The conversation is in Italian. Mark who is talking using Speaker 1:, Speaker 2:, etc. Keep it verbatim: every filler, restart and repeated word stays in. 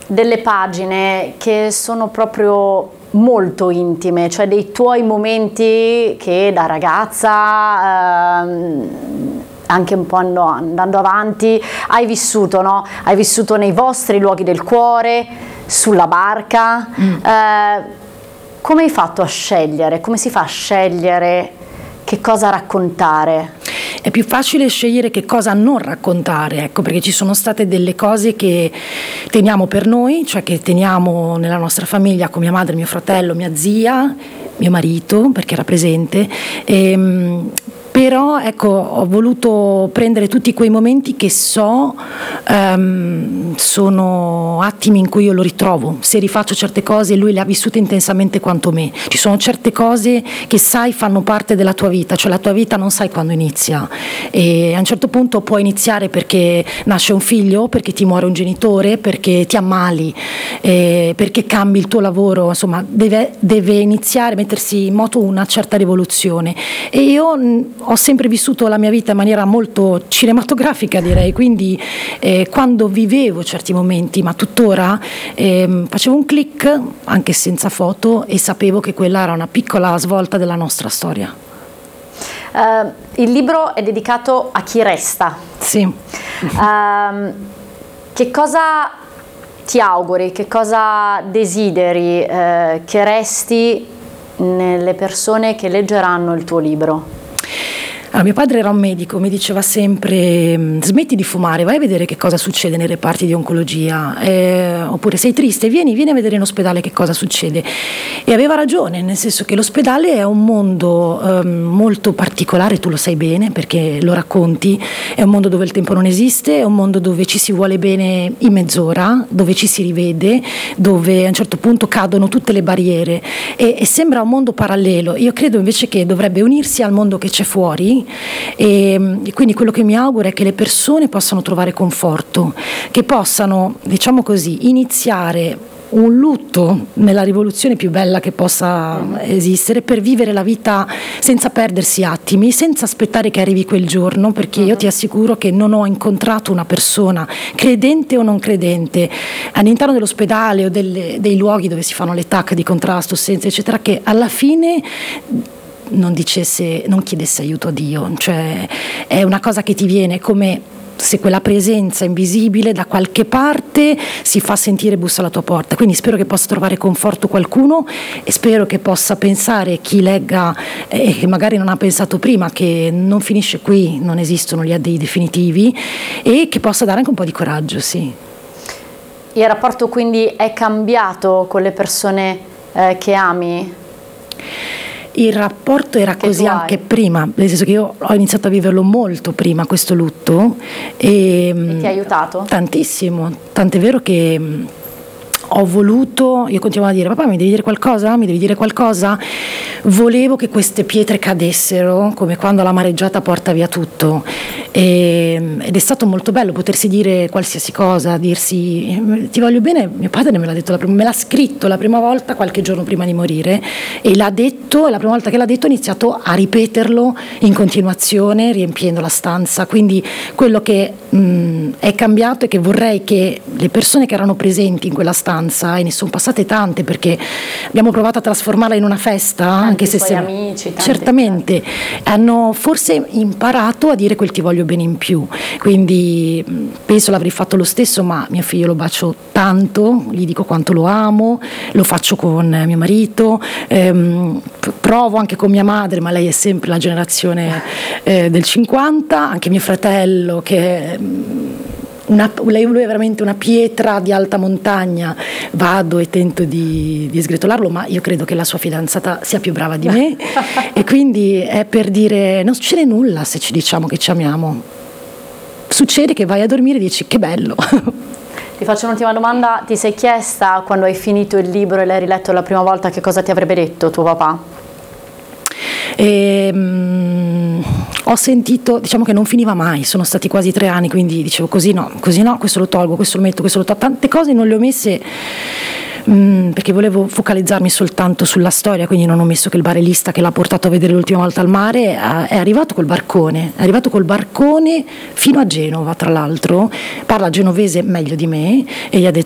Speaker 1: delle pagine che sono proprio molto intime, cioè dei tuoi momenti che da ragazza, ehm, anche un po' andando avanti, hai vissuto, no? Hai vissuto nei vostri luoghi del cuore, sulla barca. Mm. Eh, come hai fatto a scegliere? Come si fa a scegliere che cosa raccontare?
Speaker 2: È più facile scegliere che cosa non raccontare, ecco, perché ci sono state delle cose che teniamo per noi, cioè che teniamo nella nostra famiglia con mia madre, mio fratello, mia zia, mio marito, perché era presente. E, però ecco, ho voluto prendere tutti quei momenti che so um, sono attimi in cui io lo ritrovo. Se rifaccio certe cose, lui le ha vissute intensamente quanto me. Ci sono certe cose che sai fanno parte della tua vita, cioè la tua vita non sai quando inizia, e a un certo punto può iniziare perché nasce un figlio, perché ti muore un genitore, perché ti ammali, eh, perché cambi il tuo lavoro, insomma deve, deve iniziare, mettersi in moto una certa rivoluzione. E io mh, ho sempre vissuto la mia vita in maniera molto cinematografica, direi, quindi eh, quando vivevo certi momenti, ma tuttora eh, facevo un click anche senza foto e sapevo che quella era una piccola svolta della nostra storia.
Speaker 1: Uh, il libro è dedicato a chi resta.
Speaker 2: Sì.
Speaker 1: Uh, che cosa ti auguri, che cosa desideri uh, che resti nelle persone che leggeranno il tuo libro?
Speaker 2: Allora, mio padre era un medico, mi diceva sempre: smetti di fumare, vai a vedere che cosa succede nei reparti di oncologia, eh, oppure sei triste, vieni, vieni a vedere in ospedale che cosa succede. E aveva ragione, nel senso che l'ospedale è un mondo eh, molto particolare, tu lo sai bene perché lo racconti, è un mondo dove il tempo non esiste, è un mondo dove ci si vuole bene in mezz'ora, dove ci si rivede, dove a un certo punto cadono tutte le barriere e, e sembra un mondo parallelo. Io credo invece che dovrebbe unirsi al mondo che c'è fuori. E quindi quello che mi auguro è che le persone possano trovare conforto, che possano, diciamo così, iniziare un lutto nella rivoluzione più bella che possa esistere, per vivere la vita senza perdersi attimi, senza aspettare che arrivi quel giorno, perché io ti assicuro che non ho incontrato una persona, credente o non credente, all'interno dell'ospedale o delle, dei luoghi dove si fanno le T A C di contrasto, senza eccetera, che alla fine non dicesse, non chiedesse aiuto a Dio. Cioè è una cosa che ti viene come se quella presenza invisibile da qualche parte si fa sentire e bussa alla tua porta. Quindi spero che possa trovare conforto qualcuno e spero che possa pensare chi legga e eh, che magari non ha pensato prima che non finisce qui, non esistono gli addei definitivi, e che possa dare anche un po' di coraggio. Sì.
Speaker 1: Il rapporto quindi è cambiato con le persone eh, che ami?
Speaker 2: Il rapporto era che così anche prima, nel senso che io ho iniziato a viverlo molto prima questo lutto e,
Speaker 1: e ti ha aiutato?
Speaker 2: Tantissimo, tant'è vero che ho voluto, io continuavo a dire: papà, mi devi dire qualcosa? Mi devi dire qualcosa? Volevo che queste pietre cadessero, come quando la mareggiata porta via tutto, e, ed è stato molto bello potersi dire qualsiasi cosa, dirsi ti voglio bene. Mio padre me l'ha detto, la prima, me l'ha scritto la prima volta qualche giorno prima di morire, e l'ha detto, e la prima volta che l'ha detto ho iniziato a ripeterlo in continuazione, riempiendo la stanza. Quindi quello che mh, è cambiato è che vorrei che le persone che erano presenti in quella stanza, e ne sono passate tante perché abbiamo provato a trasformarla in una festa, tanti anche se
Speaker 1: suoi amici, tanti,
Speaker 2: certamente tanti. Hanno forse imparato a dire quel ti voglio bene in più, quindi penso l'avrei fatto lo stesso, ma mio figlio lo bacio tanto, gli dico quanto lo amo, lo faccio con mio marito, ehm, provo anche con mia madre, ma lei è sempre la generazione eh, del cinquanta, anche mio fratello che Una, lui è veramente una pietra di alta montagna, vado e tento di, di sgretolarlo, ma io credo che la sua fidanzata sia più brava di me e quindi è per dire non succede nulla se ci diciamo che ci amiamo, succede che vai a dormire e dici che bello.
Speaker 1: Ti faccio un'ultima domanda: ti sei chiesta quando hai finito il libro e l'hai riletto la prima volta che cosa ti avrebbe detto tuo papà?
Speaker 2: E, um, ho sentito, diciamo che non finiva mai, sono stati quasi tre anni, quindi dicevo così no, così no, questo lo tolgo, questo lo metto, questo lo tolgo, tante cose non le ho messe um, perché volevo focalizzarmi soltanto sulla storia, quindi non ho messo che il barellista che l'ha portato a vedere l'ultima volta al mare è arrivato col barcone, è arrivato col barcone fino a Genova, tra l'altro parla genovese meglio di me, e gli ha detto